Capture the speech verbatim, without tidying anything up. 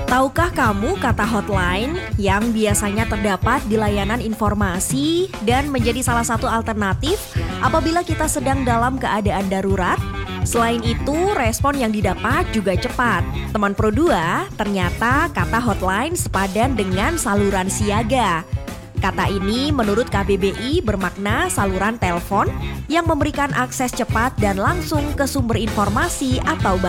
Tahukah kamu kata hotline yang biasanya terdapat di layanan informasi dan menjadi salah satu alternatif apabila kita sedang dalam keadaan darurat? Selain itu, respon yang didapat juga cepat. Teman Pro dua, ternyata kata hotline sepadan dengan saluran siaga. Kata ini menurut K B B I bermakna saluran telepon yang memberikan akses cepat dan langsung ke sumber informasi atau